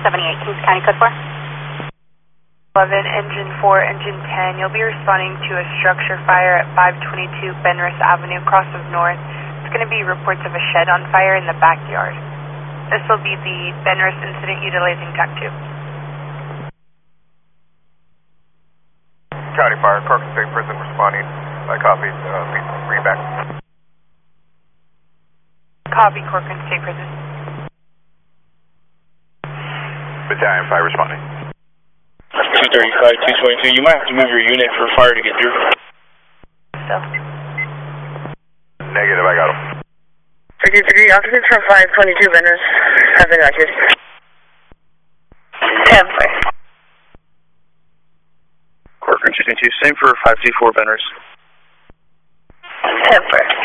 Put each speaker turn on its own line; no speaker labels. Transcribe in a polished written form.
78, Kings County code 4.
11, engine 4, engine 10. You'll be responding to a structure fire at 522 Benris Avenue, cross of North. It's going to be reports of a shed on fire in the backyard. This will be the Benris incident utilizing TAC 2.
County Fire, Corcoran State Prison responding. I copy. Read back.
Copy, Corcoran State Prison.
Battalion Fire responding.
235, 222. You might have to move your unit for fire to get through.
Still.
Negative, I got him.
53, occupants from 522 Benris have been evacuated.
10-4.
Corcoran 222, same for 524 Benris.
10-4.